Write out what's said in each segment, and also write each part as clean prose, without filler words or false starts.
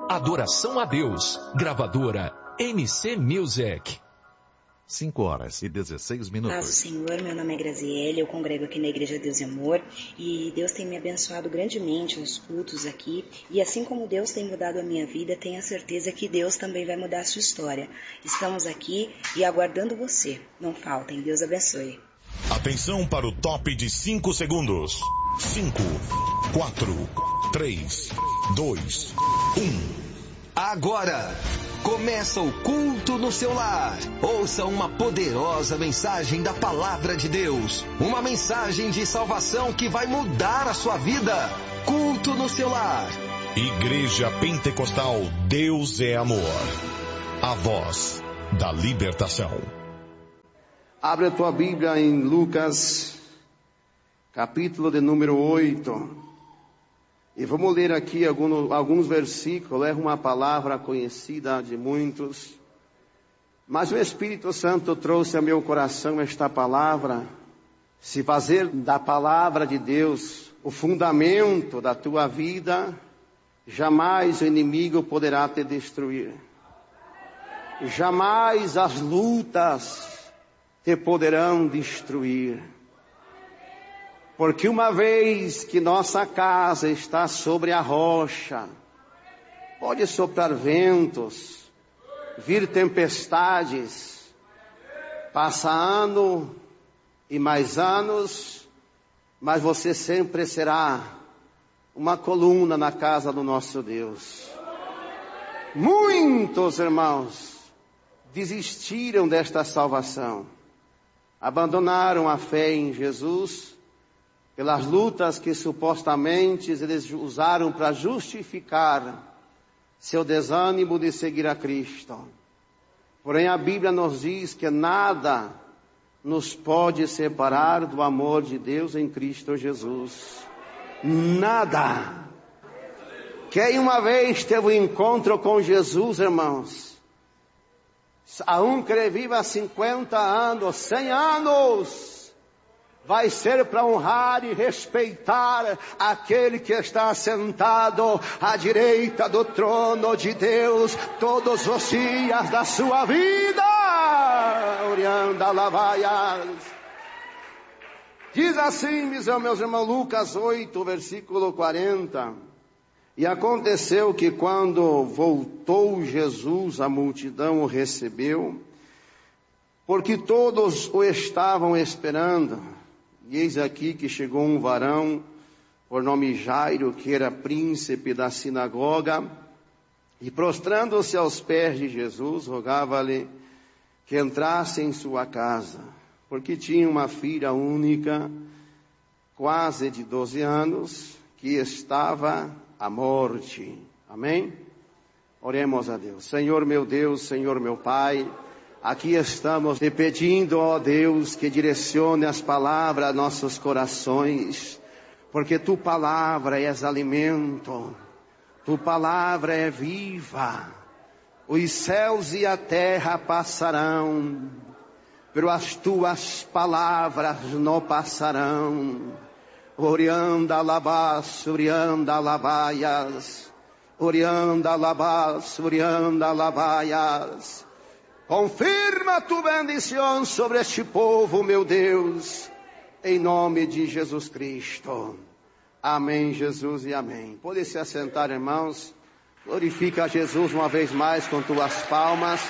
Adoração a Deus. Gravadora MC Music. 5h16. Paz do Senhor, meu nome é Graziele, eu congrego aqui na Igreja Deus e Amor, e Deus tem me abençoado grandemente nos cultos aqui, e assim como Deus tem mudado a minha vida, tenha certeza que Deus também vai mudar a sua história. Estamos aqui e aguardando você. Não faltem, Deus abençoe. Atenção para o top de 5 segundos. 5, 4, 3, 2, 1. Agora, começa o culto no seu lar. Ouça uma poderosa mensagem da Palavra de Deus. Uma mensagem de salvação que vai mudar a sua vida. Culto no seu lar. Igreja Pentecostal Deus é Amor. A voz da libertação. Abre a tua Bíblia em Lucas, capítulo de número 8. E vamos ler aqui alguns versículos. É uma palavra conhecida de muitos, mas o Espírito Santo trouxe a meu coração esta palavra. Se fazer da palavra de Deus o fundamento da tua vida, jamais o inimigo poderá te destruir. Jamais as lutas te poderão destruir. Porque uma vez que nossa casa está sobre a rocha, pode soprar ventos, vir tempestades, passa ano e mais anos, mas você sempre será uma coluna na casa do nosso Deus. Muitos irmãos desistiram desta salvação, abandonaram a fé em Jesus, pelas lutas que supostamente eles usaram para justificar seu desânimo de seguir a Cristo. Porém a Bíblia nos diz que nada nos pode separar do amor de Deus em Cristo Jesus. Nada. Quem uma vez teve um encontro com Jesus, irmãos, a um que viva 50 anos, 100 anos, vai ser para honrar e respeitar aquele que está sentado à direita do trono de Deus todos os dias da sua vida. Orianda lavaias. Diz assim, meus irmãos, Lucas 8, versículo 40. E aconteceu que quando voltou Jesus, a multidão o recebeu, porque todos o estavam esperando. E eis aqui que chegou um varão, por nome Jairo, que era príncipe da sinagoga, e prostrando-se aos pés de Jesus, rogava-lhe que entrasse em sua casa, porque tinha uma filha única, quase de 12 anos, que estava à morte. Amém? Oremos a Deus. Senhor meu Deus, Senhor meu Pai, aqui estamos te pedindo, ó Deus, que direcione as palavras a nossos corações, porque tu palavra és alimento, tu palavra é viva. Os céus e a terra passarão, pero as tuas palavras não passarão. Orianda labas, orianda labaias, orianda labas, orianda labaias. Confirma tu bendição sobre este povo, meu Deus, em nome de Jesus Cristo. Amém, Jesus, e amém. Pode se assentar, irmãos. Glorifica a Jesus uma vez mais com tuas palmas.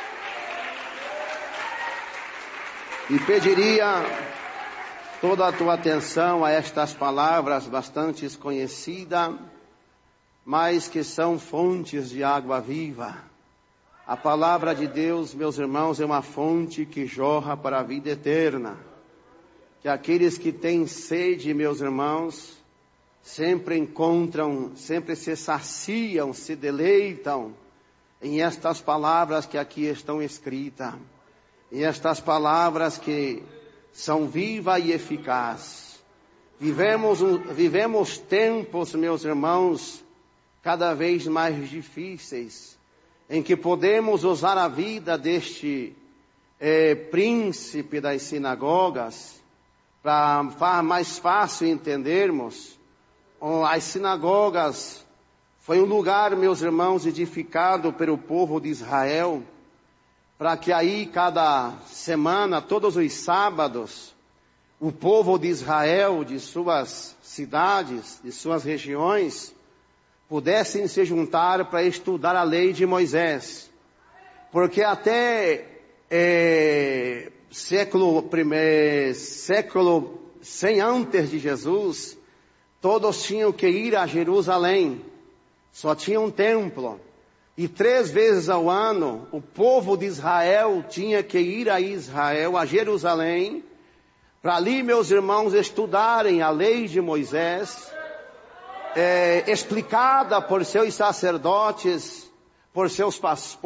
E pediria toda a tua atenção a estas palavras bastante conhecidas, mas que são fontes de água viva. A palavra de Deus, meus irmãos, é uma fonte que jorra para a vida eterna. Que aqueles que têm sede, meus irmãos, sempre encontram, sempre se saciam, se deleitam em estas palavras que aqui estão escritas. Em estas palavras que são vivas e eficazes. Vivemos tempos, meus irmãos, cada vez mais difíceis, em que podemos usar a vida deste príncipe das sinagogas, para mais fácil entendermos. As sinagogas Foi um lugar, meus irmãos, edificado pelo povo de Israel, para que aí cada semana, todos os sábados, o povo de Israel, de suas cidades, de suas regiões, pudessem se juntar para estudar a lei de Moisés. Porque até século 100 antes de Jesus, todos tinham que ir a Jerusalém. Só tinha um templo. E 3 vezes ao ano, o povo de Israel tinha que ir a Israel, a Jerusalém, para ali, meus irmãos, estudarem a lei de Moisés, explicada por seus sacerdotes, por seus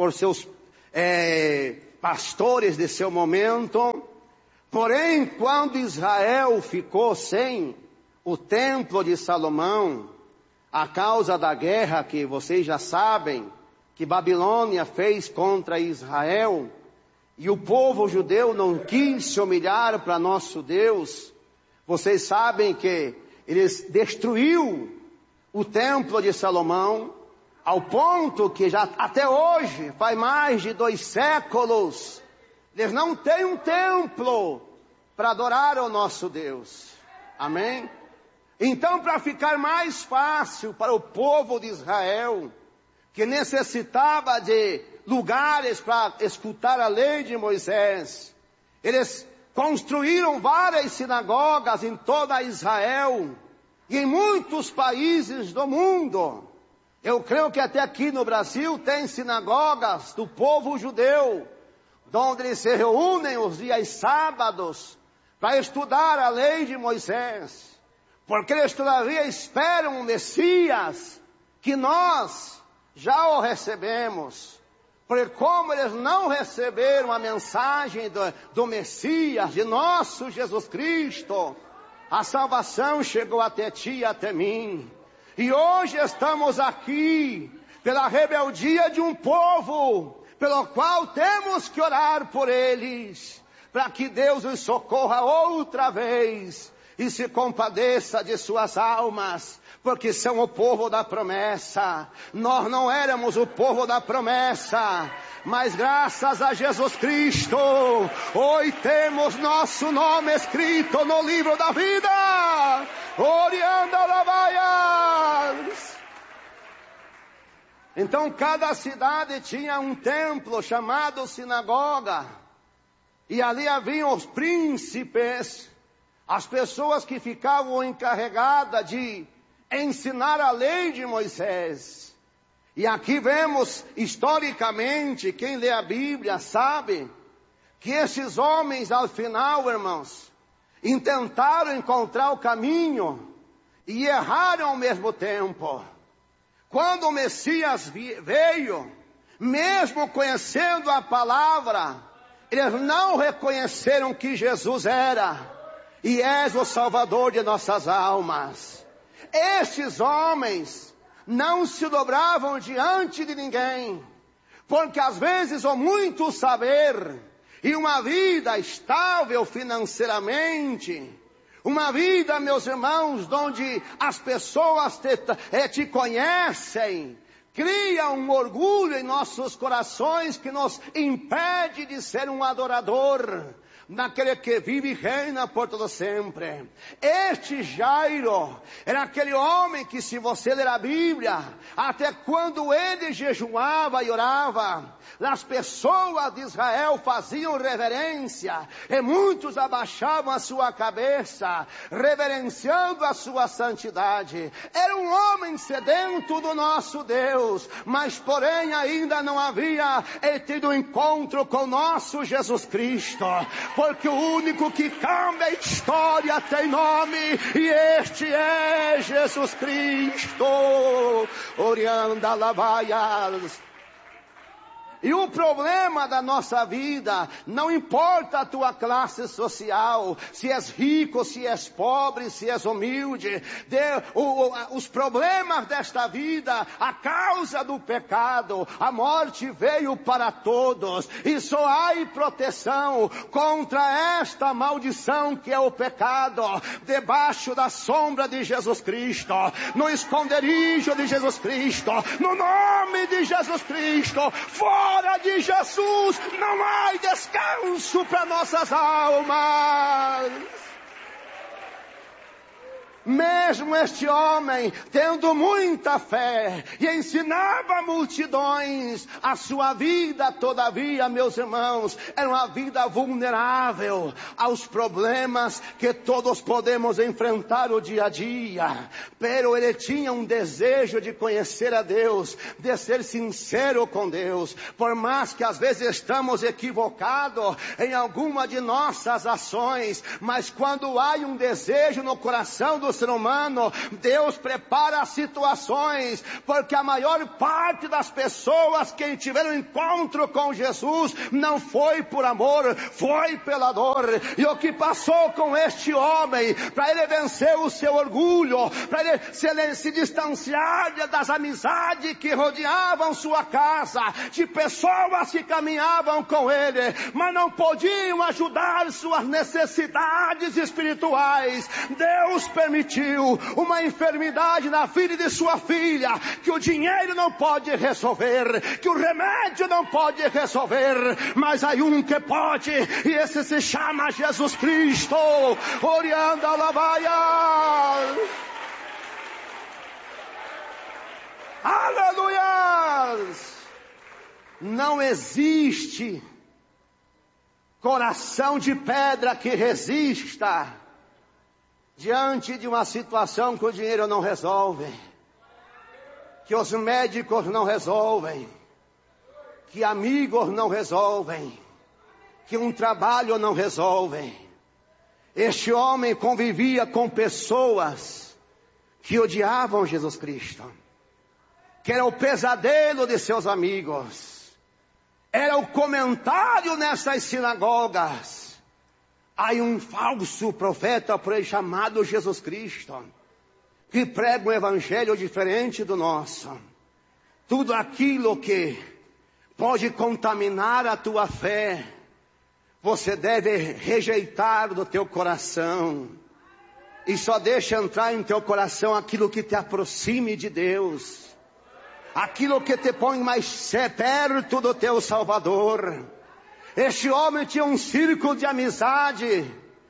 pastores de seu momento. Porém, quando Israel ficou sem o templo de Salomão, a causa da guerra que vocês já sabem, que Babilônia fez contra Israel, e o povo judeu não quis se humilhar para nosso Deus, vocês sabem que eles destruiu o templo de Salomão, ao ponto que já até hoje, faz mais de 2 séculos, eles não têm um templo para adorar ao nosso Deus. Amém? Então, para ficar mais fácil para o povo de Israel, que necessitava de lugares para escutar a lei de Moisés, eles construíram várias sinagogas em toda Israel e em muitos países do mundo. Eu creio que até aqui no Brasil tem sinagogas do povo judeu, onde eles se reúnem os dias sábados para estudar a lei de Moisés. Porque eles todavia esperam o Messias, que nós já o recebemos. Porque como eles não receberam a mensagem do Messias, de nosso Jesus Cristo, a salvação chegou até ti e até mim. E hoje estamos aqui pela rebeldia de um povo, pelo qual temos que orar por eles, para que Deus os socorra outra vez e se compadeça de suas almas, porque são o povo da promessa. Nós não éramos o povo da promessa, mas graças a Jesus Cristo, hoje temos nosso nome escrito no livro da vida. Orianda Lavaias. Então cada cidade tinha um templo chamado sinagoga, e ali haviam os príncipes, as pessoas que ficavam encarregadas de ensinar a lei de Moisés. E aqui vemos, historicamente, quem lê a Bíblia sabe, que esses homens, ao final, irmãos, intentaram encontrar o caminho e erraram ao mesmo tempo. Quando o Messias veio, mesmo conhecendo a palavra, eles não reconheceram que Jesus era e és o Salvador de nossas almas. Estes homens não se dobravam diante de ninguém, porque às vezes o muito saber e uma vida estável financeiramente, uma vida, meus irmãos, onde as pessoas te conhecem, cria um orgulho em nossos corações que nos impede de ser um adorador, naquele que vive e reina por todo sempre. Este Jairo era aquele homem que, se você ler a Bíblia, até quando ele jejuava e orava, as pessoas de Israel faziam reverência, e muitos abaixavam a sua cabeça, reverenciando a sua santidade. Era um homem sedento do nosso Deus, mas porém ainda não havia tido encontro com nosso Jesus Cristo, porque o único que cambia a história tem nome, e este é Jesus Cristo. Orianda Lavaias. E o problema da nossa vida, não importa a tua classe social, se és rico, se és pobre, se és humilde, os problemas desta vida, a causa do pecado, a morte veio para todos, e só há proteção contra esta maldição que é o pecado, debaixo da sombra de Jesus Cristo, no esconderijo de Jesus Cristo, no nome de Jesus Cristo. Fora de Jesus não há descanso para nossas almas. Mesmo este homem, tendo muita fé e ensinava multidões, a sua vida, todavia, meus irmãos, era uma vida vulnerável aos problemas que todos podemos enfrentar o dia a dia. Pero ele tinha um desejo de conhecer a Deus, de ser sincero com Deus. Por mais que às vezes estamos equivocados em alguma de nossas ações, mas quando há um desejo no coração do ser humano, Deus prepara situações, porque a maior parte das pessoas que tiveram encontro com Jesus não foi por amor, foi pela dor. E o que passou com este homem, para ele vencer o seu orgulho, para ele se distanciar das amizades que rodeavam sua casa, de pessoas que caminhavam com ele, mas não podiam ajudar suas necessidades espirituais. Deus permitiu uma enfermidade na vida de sua filha, que o dinheiro não pode resolver, que o remédio não pode resolver, mas há um que pode, e esse se chama Jesus Cristo. Orianda Lavaia. Aleluia! Não existe coração de pedra que resista diante de uma situação que o dinheiro não resolve, que os médicos não resolvem, que amigos não resolvem, que um trabalho não resolve. Este homem convivia com pessoas que odiavam Jesus Cristo, que era o pesadelo de seus amigos, era o comentário nessas sinagogas. Há um falso profeta por aí chamado Jesus Cristo, que prega um evangelho diferente do nosso. Tudo aquilo que pode contaminar a tua fé, você deve rejeitar do teu coração. E só deixa entrar em teu coração aquilo que te aproxime de Deus, aquilo que te põe mais perto do teu Salvador. Este homem tinha um círculo de amizade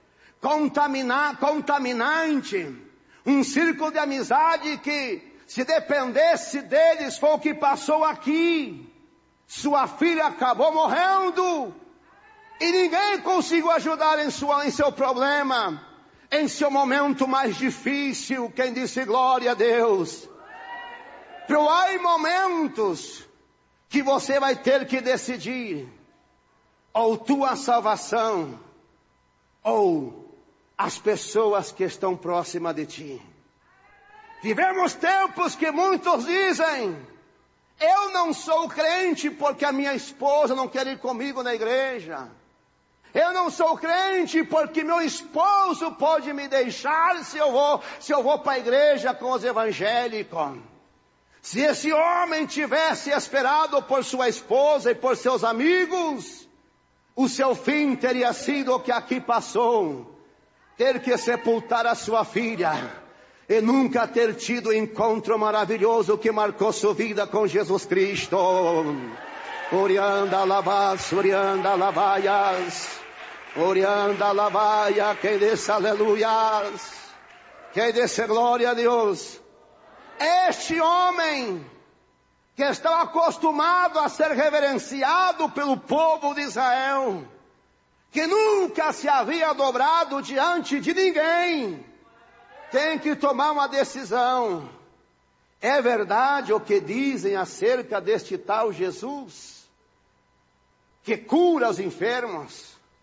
contaminante, um círculo de amizade que, se dependesse deles, foi o que passou aqui. Sua filha acabou morrendo e ninguém conseguiu ajudar em seu problema, em seu momento mais difícil. Quem disse glória a Deus? Pero há momentos que você vai ter que decidir, ou tua salvação, ou as pessoas que estão próximas de ti. Vivemos tempos que muitos dizem: eu não sou crente porque a minha esposa não quer ir comigo na igreja. Eu não sou crente porque meu esposo pode me deixar se eu vou para a igreja com os evangélicos. Se esse homem tivesse esperado por sua esposa e por seus amigos, o seu fim teria sido o que aqui passou: ter que sepultar a sua filha e nunca ter tido o encontro maravilhoso que marcou sua vida com Jesus Cristo. Orianda lavas, orianda lavaias, orianda lavaia. Quem disse aleluias? Quem disse glória a Deus? Este homem, que estava acostumado a ser reverenciado pelo povo de Israel, que nunca se havia dobrado diante de ninguém, tem que tomar uma decisão. É verdade o que dizem acerca deste tal Jesus, que cura os enfermos?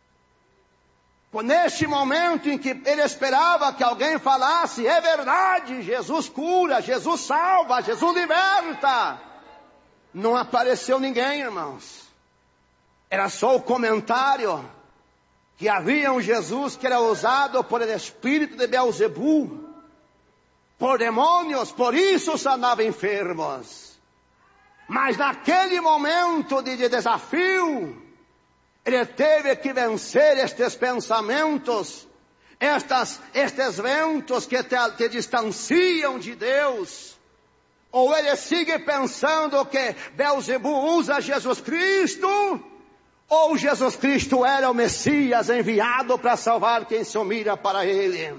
Neste momento em que ele esperava que alguém falasse: é verdade, Jesus cura, Jesus salva, Jesus liberta. Não apareceu ninguém, irmãos. Era só o comentário que havia um Jesus que era usado por el espírito de Beelzebú, por demônios, por isso sanava enfermos. Mas naquele momento de desafio, ele teve que vencer estes pensamentos, estes ventos que te distanciam de Deus. Ou ele sigue pensando que Beelzebú usa Jesus Cristo, ou Jesus Cristo era o Messias enviado para salvar quem se humilha para ele.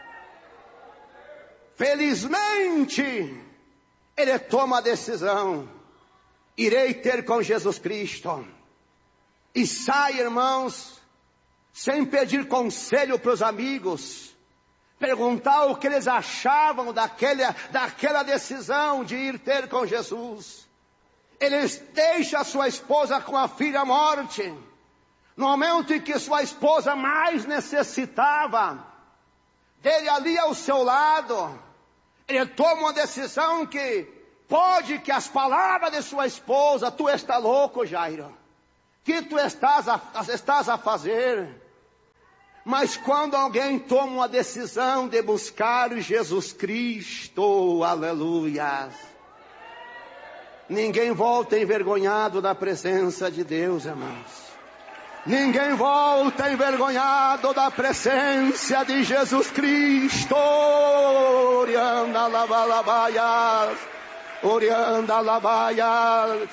Felizmente, ele toma a decisão: irei ter com Jesus Cristo. E sai, irmãos, sem pedir conselho para os amigos, perguntar o que eles achavam daquela decisão de ir ter com Jesus. Eles deixam sua esposa com a filha à morte, no momento em que sua esposa mais necessitava dele ali ao seu lado. Ele toma uma decisão que pode que as palavras de sua esposa: tu está louco, Jairo, que tu estás a fazer? Mas quando alguém toma uma decisão de buscar Jesus Cristo, aleluia, ninguém volta envergonhado da presença de Deus, irmãos. Ninguém volta envergonhado da presença de Jesus Cristo. Orianda labalabaias, orianda labaias.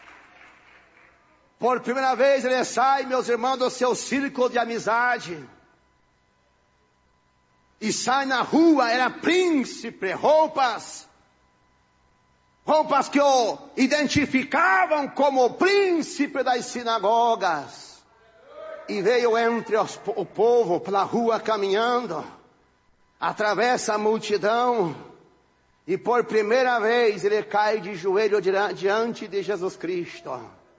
Por primeira vez ele sai, meus irmãos, do seu círculo de amizade. E sai na rua, era príncipe, roupas que o identificavam como o príncipe das sinagogas. E veio entre o povo pela rua caminhando, atravessa a multidão, e por primeira vez ele cai de joelho diante de Jesus Cristo.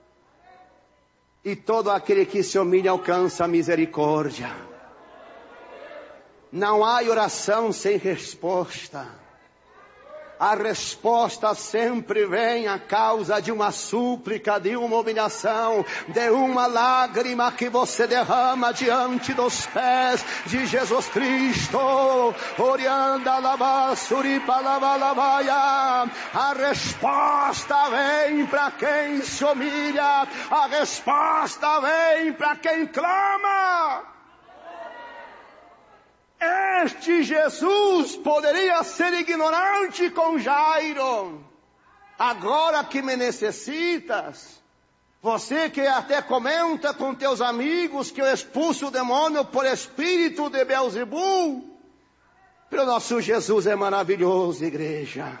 E todo aquele que se humilha alcança a misericórdia. Não há oração sem resposta. A resposta sempre vem a causa de uma súplica, de uma humilhação, de uma lágrima que você derrama diante dos pés de Jesus Cristo. Orianda labasuri palabalabaya. A resposta vem para quem se humilha. A resposta vem para quem clama. Este Jesus poderia ser ignorante com Jairo. Agora que me necessitas, você que até comenta com teus amigos que eu expulso o demônio por espírito de Beelzebú, pelo nosso Jesus é maravilhoso, igreja.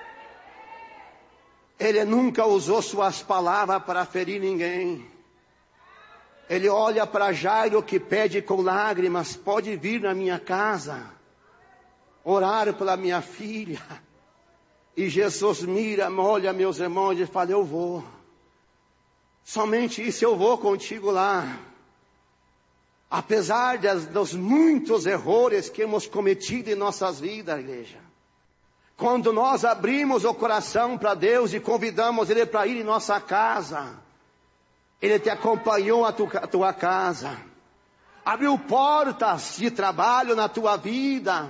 Ele nunca usou suas palavras para ferir ninguém. Ele olha para Jairo que pede com lágrimas: pode vir na minha casa, orar pela minha filha. E Jesus mira, olha, meus irmãos, e fala: eu vou. Somente isso, eu vou contigo lá. Apesar dos muitos erros que hemos cometido em nossas vidas, igreja. Quando nós abrimos o coração para Deus e convidamos Ele para ir em nossa casa, Ele te acompanhou à tua casa, abriu portas de trabalho na tua vida,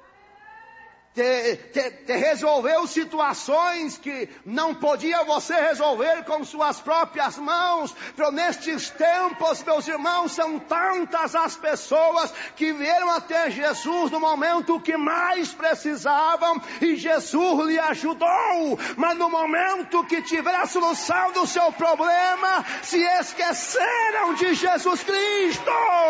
te resolveu situações que não podia você resolver com suas próprias mãos. Pero nestes tempos, meus irmãos, são tantas as pessoas que vieram até Jesus no momento que mais precisavam, e Jesus lhe ajudou. Mas no momento que tiver a solução do seu problema, se esqueceram de Jesus Cristo.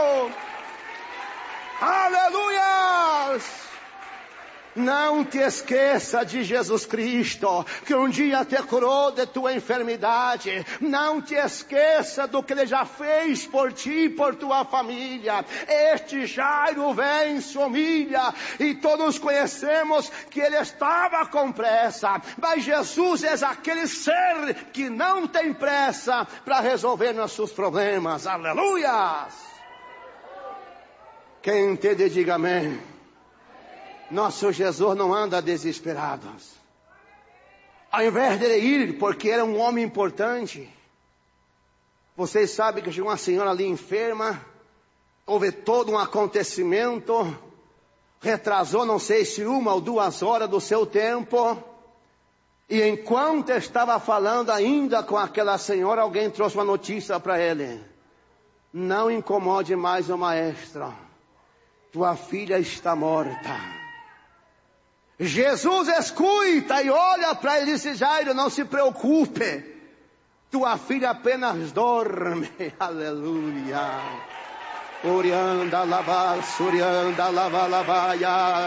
Aleluia! Não te esqueça de Jesus Cristo, que um dia te curou de tua enfermidade. Não te esqueça do que Ele já fez por ti e por tua família. Este Jairo vem, se humilha, e todos conhecemos que ele estava com pressa. Mas Jesus é aquele ser que não tem pressa para resolver nossos problemas. Aleluia! Quem entende, diga amém. Nosso Jesus não anda desesperado. Ao invés de ele ir, porque era um homem importante. Vocês sabem que chegou uma senhora ali enferma, houve todo um acontecimento, retrasou não sei se 1 ou 2 horas do seu tempo, e enquanto estava falando ainda com aquela senhora, alguém trouxe uma notícia para ele: não incomode mais o maestro, tua filha está morta. Jesus escuta e olha para ele e diz: Jairo, não se preocupe, tua filha apenas dorme. Aleluia. Orianda lava, surianda lava, lavaia.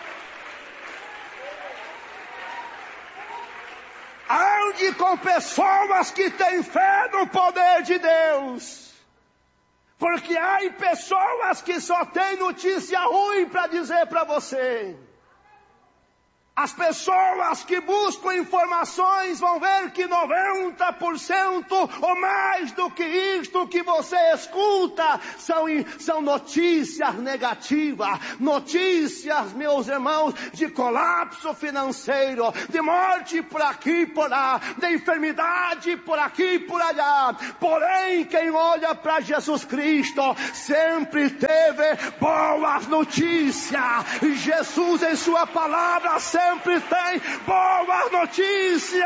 Ande com pessoas que têm fé no poder de Deus. Porque há pessoas que só têm notícia ruim para dizer para você. As pessoas que buscam informações vão ver que 90% ou mais do que isto que você escuta são notícias negativas. Notícias, meus irmãos, de colapso financeiro, de morte por aqui e por lá, de enfermidade por aqui e por allá. Porém, quem olha para Jesus Cristo sempre teve boas notícias. Jesus, em sua palavra, sempre tem boas notícias.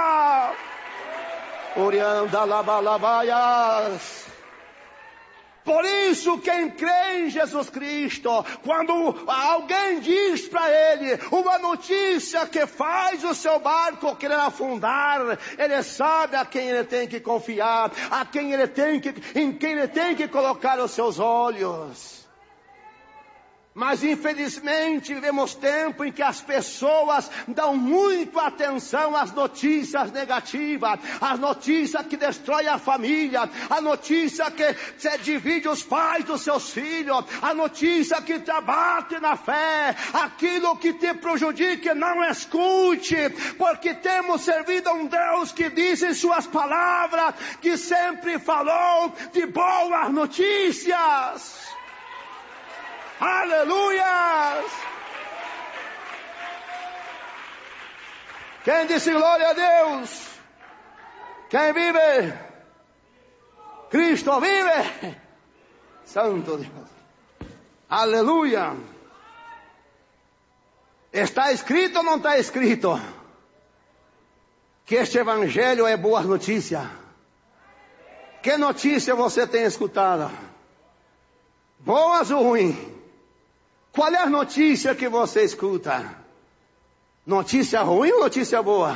Orianda labalabaias. Por isso, quem crê em Jesus Cristo, quando alguém diz para ele uma notícia que faz o seu barco querer afundar, ele sabe a quem ele tem que confiar, em quem ele tem que colocar os seus olhos. Mas infelizmente vivemos tempo em que as pessoas dão muito atenção às notícias negativas, às notícias que destroem a família, a notícia que divide os pais dos seus filhos, a notícia que te abate na fé, aquilo que te prejudica, não escute, porque temos servido a um Deus que diz em suas palavras que sempre falou de boas notícias. Aleluia! Quem disse glória a Deus? Quem vive? Cristo vive! Santo Deus! Aleluia! Está escrito ou não está escrito? Que este evangelho é boa notícia. Que notícia você tem escutado? Boas ou ruins? Qual é a notícia que você escuta? Notícia ruim ou notícia boa?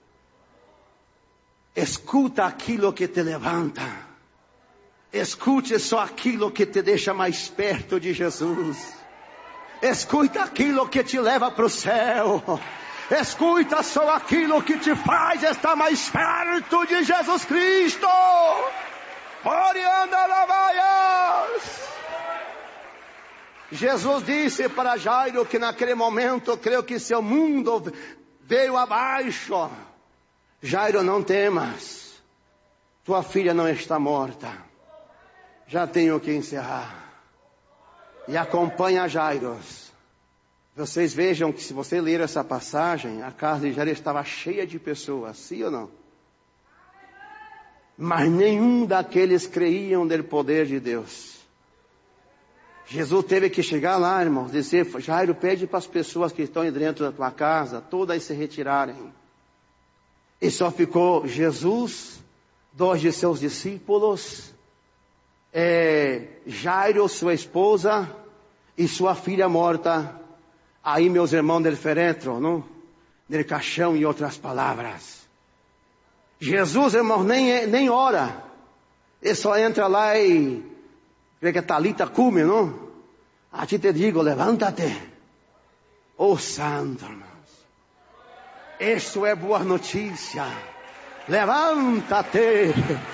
Escuta aquilo que te levanta. Escute só aquilo que te deixa mais perto de Jesus. Escuta aquilo que te leva para o céu. Escuta só aquilo que te faz estar mais perto de Jesus Cristo. Orianda lavaias. Jesus disse para Jairo que naquele momento, creio que seu mundo veio abaixo. Jairo, não temas, tua filha não está morta. Já tenho que encerrar. E acompanha Jairo. Vocês vejam que se você ler essa passagem, a casa de Jairo estava cheia de pessoas, sim ou não? Mas nenhum daqueles creiam no poder de Deus. Jesus teve que chegar lá, irmãos, dizer: Jairo, pede para as pessoas que estão dentro da tua casa, todas se retirarem. E só ficou Jesus, 2 de seus discípulos, Jairo, sua esposa, e sua filha morta. Aí, meus irmãos, del féretro, não? Del caixão, em outras palavras. Jesus, irmãos, nem ora. Ele só entra lá e vê que Talita come, não? A ti te digo, levántate. Oh, santo, irmãos. Isso é boa notícia. Levántate.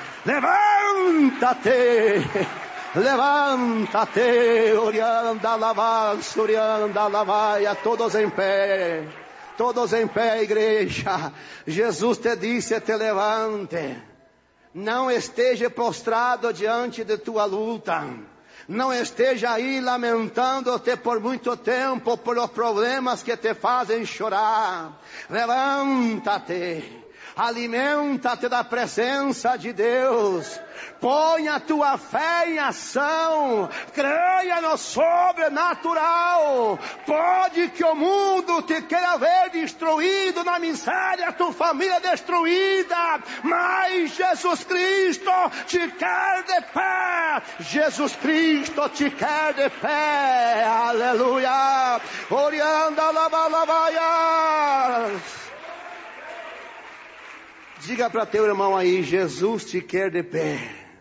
Levántate. Levántate. Orianda lavar, surianda lavaia. Todos em pé. Todos em pé, igreja. Jesus te disse, te levante. Não esteja prostrado diante de tua luta. Não esteja aí lamentando-te por muito tempo, por os problemas que te fazem chorar. Levanta-te. Alimenta-te da presença de Deus. Põe a tua fé em ação. Creia no sobrenatural. Pode que o mundo te queira ver destruído na miséria, tua família destruída, mas Jesus Cristo te quer de pé. Jesus Cristo te quer de pé. Aleluia. Orianda lavalavaia. Diga para teu irmão aí, Jesus te quer de pé.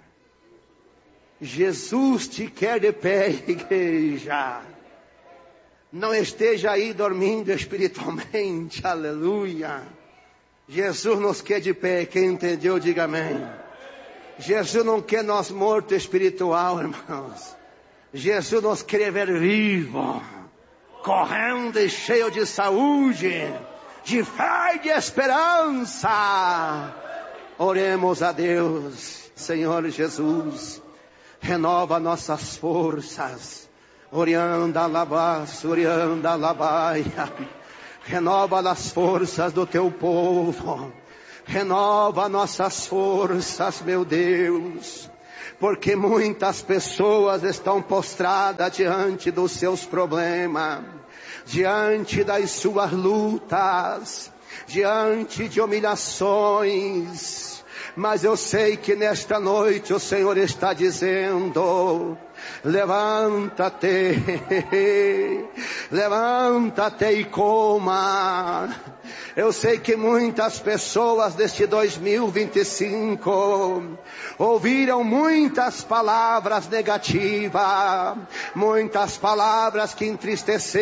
Jesus te quer de pé, igreja. Não esteja aí dormindo espiritualmente, aleluia. Jesus nos quer de pé, quem entendeu, diga amém. Jesus não quer nós mortos espiritual, irmãos. Jesus nos quer ver vivo, correndo e cheio de saúde, de fé e de esperança. Oremos a Deus. Senhor Jesus, renova nossas forças. Orianda labas, orianda labaia. Renova as forças do teu povo. Renova nossas forças, meu Deus. Porque muitas pessoas estão prostradas diante dos seus problemas, diante das suas lutas, diante de humilhações. Mas eu sei que nesta noite o Senhor está dizendo: levanta-te, levanta-te e coma. Eu sei que muitas pessoas deste 2025 ouviram muitas palavras negativas, muitas palavras que entristeceram